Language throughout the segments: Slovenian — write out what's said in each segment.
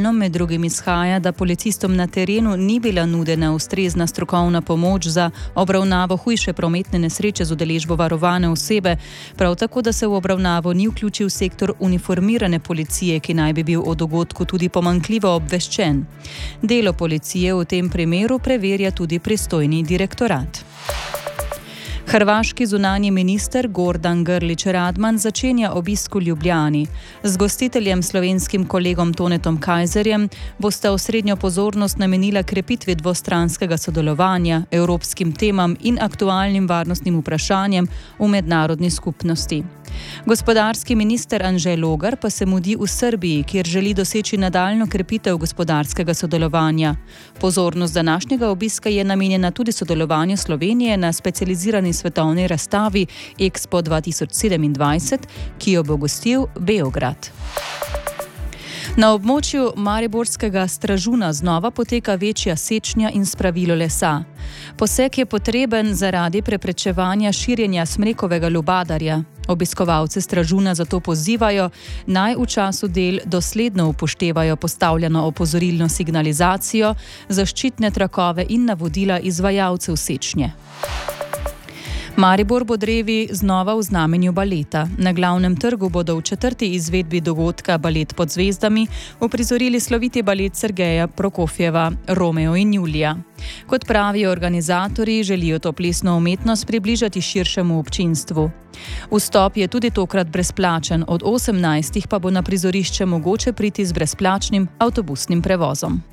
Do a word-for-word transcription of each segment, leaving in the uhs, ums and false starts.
aktualno med drugim izhaja, da policistom na terenu ni bila nudena ustrezna strokovna pomoč za obravnavo hujše prometne nesreče z udeležbo varovane osebe, prav tako, da se v obravnavo ni vključil sektor uniformirane policije, ki naj bi bil o dogodku tudi pomanjkljivo obveščen. Delo policije v tem primeru preverja tudi pristojni direktorat. Hrvaški zunanji minister Gordan Grlić Radman začenja obisk v Ljubljani. Z gostiteljem slovenskim kolegom Tonetom Kajzerjem bosta osrednjo pozornost namenila krepitvi dvostranskega sodelovanja, evropskim temam in aktualnim varnostnim vprašanjem v mednarodni skupnosti. Gospodarski minister Anže Logar pa se mudi v Srbiji, kjer želi doseči nadaljnjo krepitev gospodarskega sodelovanja. Pozornost današnjega obiska je namenjena tudi sodelovanju Slovenije na specializirani svetovni razstavi Expo dva tisoč sedemindvajset, ki jo bo gostil Beograd. Na območju mariborskega Stražuna znova poteka večja sečnja in spravilo lesa. Poseg je potreben zaradi preprečevanja širjenja smrekovega lubadarja. Obiskovalce Stražuna zato pozivajo, naj v času del dosledno upoštevajo postavljeno opozorilno signalizacijo, zaščitne trakove in navodila izvajalcev sečnje. Maribor bo drevi znova v znamenju baleta. Na glavnem trgu bodo v četrti izvedbi dogodka Balet pod zvezdami uprizorili sloviti balet Sergeja Prokofjeva Romeo in Julija. Kot pravijo organizatorji, želijo to plesno umetnost približati širšemu občinstvu. Vstop je tudi tokrat brezplačen, od osemnajstih pa bo na prizorišče mogoče priti z brezplačnim avtobusnim prevozom.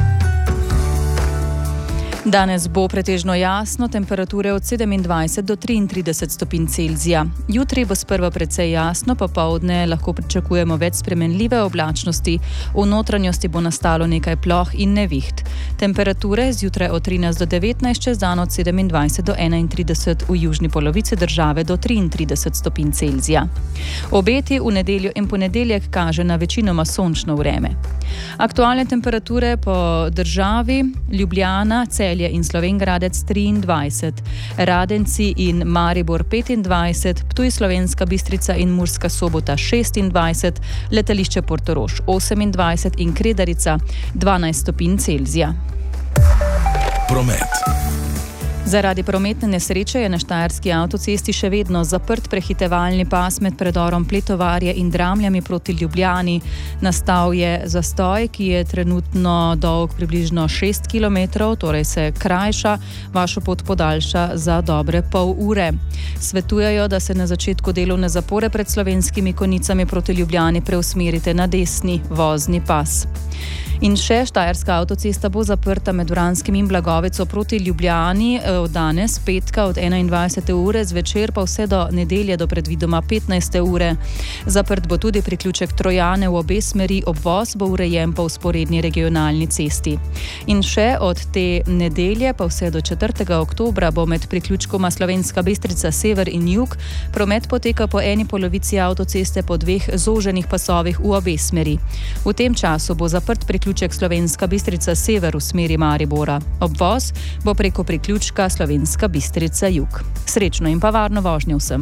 Danes bo pretežno jasno, temperature od sedemindvajset do triintrideset stopinj Celzija. Jutri bo sprva precej jasno, popoldne lahko pričakujemo več spremenljive oblačnosti, v notranjosti bo nastalo nekaj ploh in neviht. Temperature zjutraj od trinajst do devetnajst, čez dan od sedemindvajset do enaintrideset, v južni polovici države do triintrideset stopinj Celzija. Obeti v nedeljo in ponedeljek kaže na večinoma sončno vreme. Aktualne temperature po državi: Ljubljana, Celje in Slovenj Gradec triindvajset, Radenci in Maribor petindvajset, Ptuj, Slovenska Bistrica in Murska Sobota šestindvajset, letališče Portorož osemindvajset in Kredarica dvanajst stopinj Celzija. Promet. Zaradi prometne nesreče je na štajerski avtocesti še vedno zaprt prehitevalni pas med predorom Pletovarje in Dramljami proti Ljubljani. Nastal je zastoj, ki je trenutno dolg približno šest kilometrov, torej se krajša, vašo pot podaljša za dobre pol ure. Svetujejo, da se na začetku delovne zapore pred Slovenskimi Konjicami proti Ljubljani preusmerite na desni vozni pas. In še štajerska avtocesta bo zaprta med Vranskim in Blagoveco proti Ljubljani od danes, petka od enaindvajsete ure, zvečer pa vse do nedelje do predvidoma petnajste ure. Zaprt bo tudi priključek Trojane v obe smeri, obvoz bo urejen po vzporedni regionalni cesti. In še od te nedelje pa vse do četrtega oktobra bo med priključkoma Slovenska Bistrica sever in jug promet poteka po eni polovici avtoceste po dveh zoženih pasovih v obe smeri. V tem času bo zaprt priključek Slovenska Bistrica sever v smeri Maribora. Obvoz bo preko priključka Slovenska Bistrica jug. Srečno in pa varno vožnjo vsem.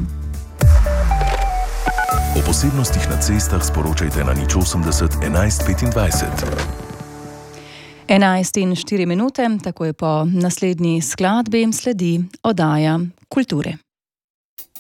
O posebnostih na cestah sporočajte na nič osemdeset enajst petindvajset. enajst in štiri minute, takoj po naslednji skladbi sledi oddaja Kulture.